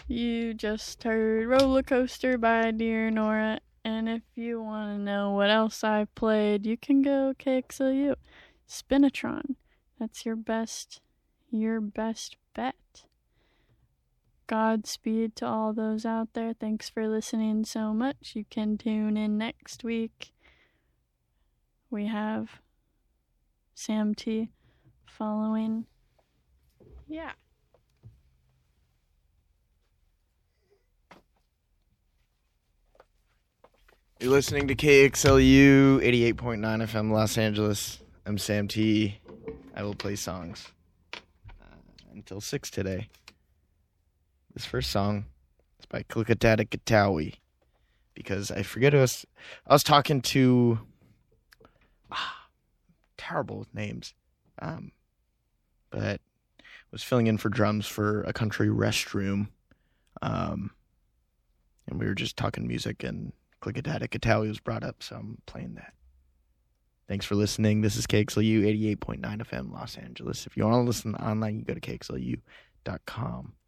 You just heard Roller Coaster by Dear Nora. And if you want to know what else I played, you can go KXLU. Spinatron. That's your best bet. Godspeed to all those out there. Thanks for listening so much. You can tune in next week. We have Sam T following. Yeah. You're listening to KXLU 88.9 FM Los Angeles. I'm Sam T. I will play songs until 6 today. This first song is by Klikatata Katawi, because I forget I was talking to terrible with names, but was filling in for drums for a country restroom, and we were just talking music, and Klikatata Katawi was brought up, so I'm playing that. Thanks for listening. This is KXLU 88.9 FM Los Angeles. If you want to listen online, you go to KXLU.com.